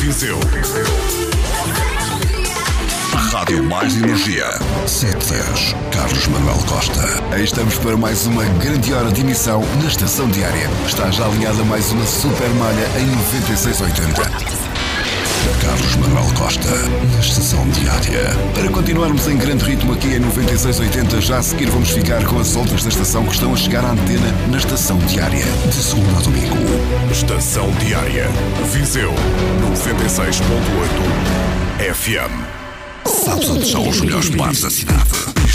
Viseu. Rádio Mais Energia. 710. Carlos Manuel Costa. Aí estamos para mais uma grande hora de emissão na Estação Diária. Está já alinhada mais uma super malha em 9680. Carlos Manuel Costa, na Estação Diária. Para continuarmos em grande ritmo aqui em 9680, já a seguir vamos ficar com as outras da estação que estão a chegar à antena na Estação Diária, de segunda a domingo. Estação Diária, Viseu, 96.8 FM. Sabes onde são os melhores bares da cidade?